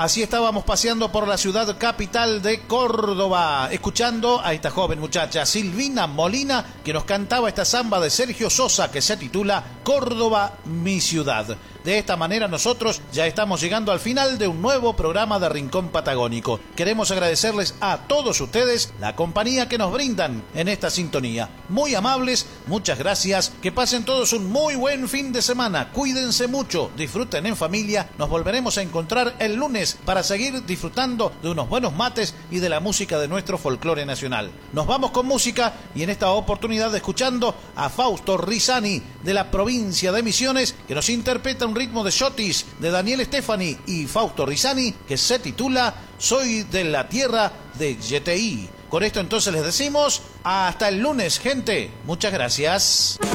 Así estábamos paseando por la ciudad capital de Córdoba, escuchando a esta joven muchacha, Silvina Molina, que nos cantaba esta samba de Sergio Sosa que se titula Córdoba, mi ciudad. De esta manera nosotros ya estamos llegando al final de un nuevo programa de Rincón Patagónico. Queremos agradecerles a todos ustedes la compañía que nos brindan en esta sintonía. Muy amables, muchas gracias. Que pasen todos un muy buen fin de semana. Cuídense mucho, disfruten en familia. Nos volveremos a encontrar el lunes para seguir disfrutando de unos buenos mates y de la música de nuestro folclore nacional. Nos vamos con música y en esta oportunidad escuchando a Fausto Risani de la provincia de Misiones, que nos interpreta un ritmo de shotis de Daniel Stefani y Fausto Risani que se titula Soy de la tierra de YTI. Con esto entonces les decimos hasta el lunes, gente. Muchas gracias.